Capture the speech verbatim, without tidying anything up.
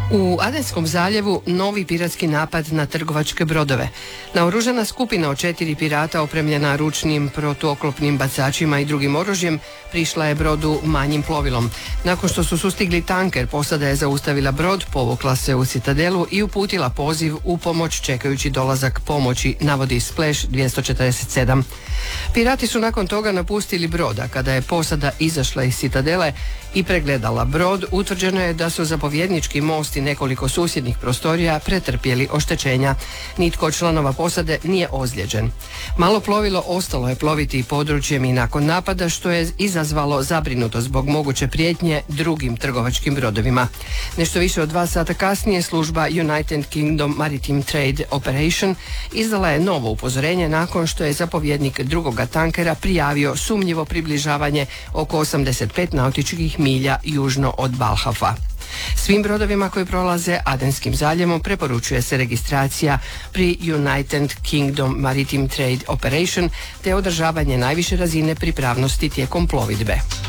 U Adenskom zaljevu novi piratski napad na trgovačke brodove. Naoružana skupina od četiri pirata opremljena ručnim protuoklopnim bacačima i drugim oružjem prišla je brodu manjim plovilom. Nakon što su sustigli tanker, posada je zaustavila brod, povukla se u citadelu i uputila poziv u pomoć čekajući dolazak pomoći, navodi Splash dvjesto četrdeset sedam. Pirati su nakon toga napustili broda. Kada je posada izašla iz citadele i pregledala brod, utvrđeno je da su zapovjednički most i nekoliko susjednih prostorija pretrpjeli oštećenja. Nitko od članova posade nije ozlijeđen. Malo plovilo ostalo je ploviti područjem i nakon napada, što je izazvalo zabrinutost zbog moguće prijetnje drugim trgovačkim brodovima. Nešto više od dva sata kasnije služba United Kingdom Maritime Trade Operation izdala je novo upozorenje nakon što je zapovjednik drugoga tankera prijavio sumnjivo približavanje oko osamdeset pet nautičkih milja južno od Balhafa. Svim brodovima koji prolaze Adenskim zaljevom preporučuje se registracija pri United Kingdom Maritime Trade Operation te održavanje najviše razine pripravnosti tijekom plovidbe.